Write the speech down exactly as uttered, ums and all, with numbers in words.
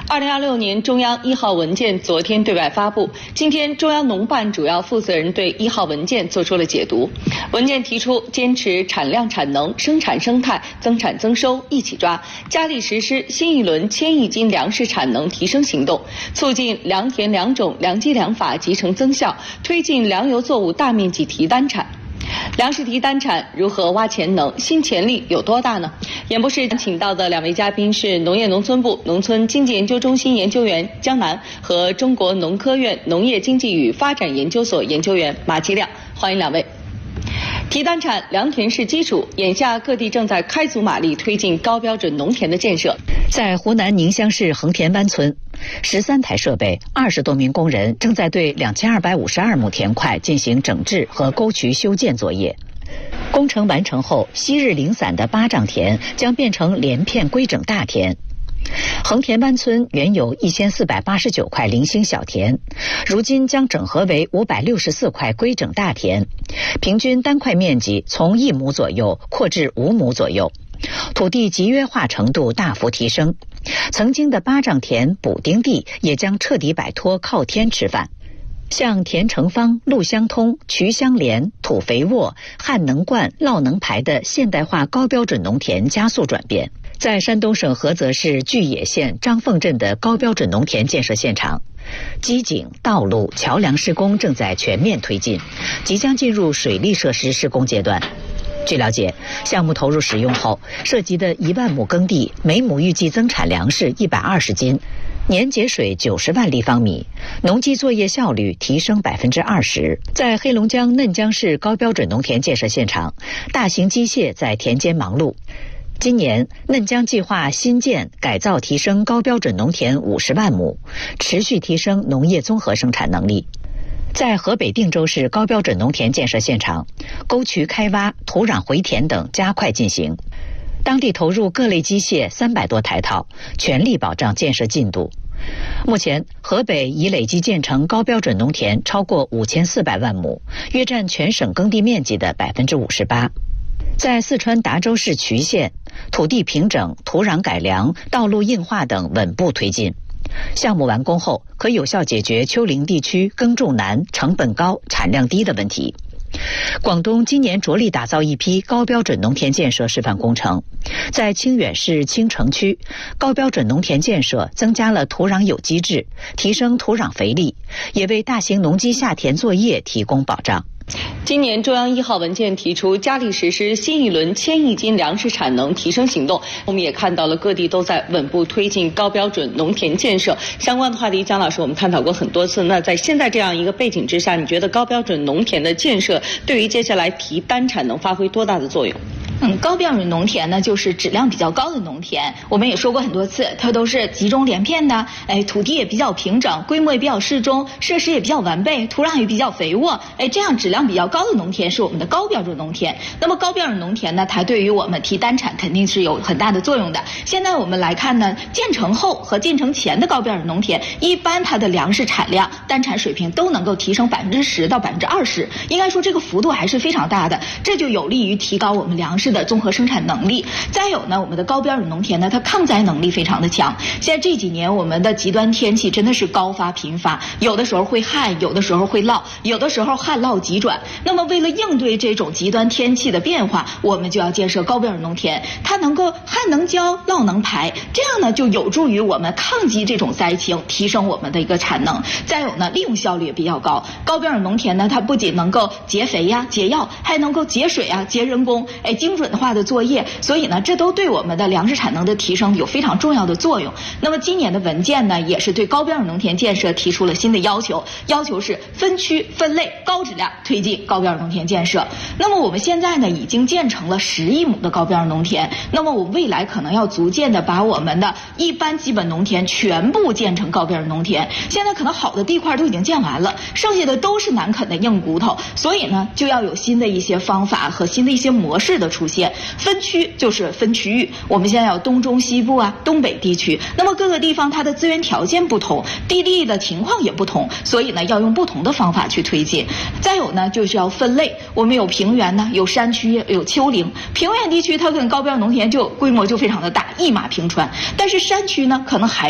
二零二六年中央一号文件昨天对外发布，今天中央农办主要负责人对一号文件作出了解读。文件提出，坚持产量产能、生产生态、增产增收一起抓，加力实施新一轮千亿斤粮食产能提升行动，促进良田良种、良机良法集成增效，推进粮油作物大面积提单产。粮食提单产如何挖潜能？新潜力有多大呢？演播室请到的两位嘉宾是农业农村部农村经济研究中心研究员江南和中国农科院农业经济与发展研究所研究员马基亮，欢迎两位。提单产，良田是基础，眼下各地正在开足马力推进高标准农田的建设。 在湖南宁乡市横田湾村，十三台设备、二十多名工人正在对两千二百五十二亩田块进行整治和沟渠修建作业。工程完成后，昔日零散的八丈田将变成连片规整大田。横田湾村原有一千四百八十九块零星小田，如今将整合为五百六十四块规整大田，平均单块面积从一亩左右扩至五亩左右，土地集约化程度大幅提升。曾经的八丈田补丁地也将彻底摆脱靠天吃饭。像田成方、路相通、渠相连、土肥沃、旱能灌、涝能排的现代化高标准农田加速转变。在山东省菏泽市巨野县张凤镇的高标准农田建设现场，机井、道路、桥梁施工正在全面推进，即将进入水利设施施工阶段。据了解，项目投入使用后，涉及的一万亩耕地，每亩预计增产粮食一百二十斤，年节水九十万立方米，农机作业效率提升百分之二十。在黑龙江嫩江市高标准农田建设现场，大型机械在田间忙碌。今年，嫩江计划新建、改造、提升高标准农田五十万亩，持续提升农业综合生产能力。在河北定州市高标准农田建设现场，沟渠开挖、土壤回填等加快进行。当地投入各类机械三百多台套，全力保障建设进度。目前，河北已累计建成高标准农田超过五千四百万亩，约占全省耕地面积的百分之五十八。在四川达州市渠县，土地平整、土壤改良、道路硬化等稳步推进。项目完工后，可有效解决丘陵地区耕种难、成本高、产量低的问题。广东今年着力打造一批高标准农田建设示范工程，在清远市青城区，高标准农田建设增加了土壤有机质，提升土壤肥力，也为大型农机下田作业提供保障。 今年中央一号文件提出，加力实施新一轮千亿斤粮食产能提升行动。我们也看到了各地都在稳步推进高标准农田建设。相关的话题，姜老师我们探讨过很多次。那在现在这样一个背景之下，你觉得高标准农田的建设对于接下来提单产能发挥多大的作用？ 嗯，高标准农田呢，就是质量比较高的农田。我们也说过很多次，它都是集中连片的，哎，土地也比较平整，规模也比较适中，设施也比较完备，土壤也比较肥沃，哎，这样质量比较高的农田是我们的高标准农田。那么高标准农田呢，它对于我们提单产肯定是有很大的作用的。现在我们来看呢，建成后和建成前的高标准农田，一般它的粮食产量、单产水平都能够提升百分之十到百分之二十，应该说这个幅度还是非常大的，这就有利于提高我们粮食的综合生产能力。再有呢，我们的高标准农田呢，它抗灾能力非常的强。现在这几年我们的极端天气真的是高发频发，有的时候会旱，有的时候会涝，有的时候旱涝急转。那么为了应对这种极端天气的变化，我们就要建设高标准农田，它能够旱能浇、涝能排，这样呢就有助于我们抗击这种灾情，提升我们的一个产能。再有呢，利用效率也比较高。高标准农田呢，它不仅能够节肥呀、节药，还能够节水啊、节人工，哎，精准化的作业，所以呢，这都对我们的粮食产能的提升有非常重要的作用。那么今年的文件呢，也是对高标准农田建设提出了新的要求，要求是分区分类、高质量推进高标准农田建设。那么我们现在呢，已经建成了十亿亩的高标准农田，那么我未来可能要逐渐的把我们的一般基本农田全部建成高标准农田。现在可能好的地块都已经建完了，剩下的都是难啃的硬骨头，所以呢，就要有新的一些方法和新的一些模式的出现。分区就是分区域，我们现在有东中西部啊、东北地区，那么各个地方它的资源条件不同，地利的情况也不同，所以呢，要用不同的方法去推进。再有呢，就是要分类，我们有平原呢，有山区，有丘陵。平原地区它跟高标准农田就规模就非常的大，一马平川，但是山区呢，可能还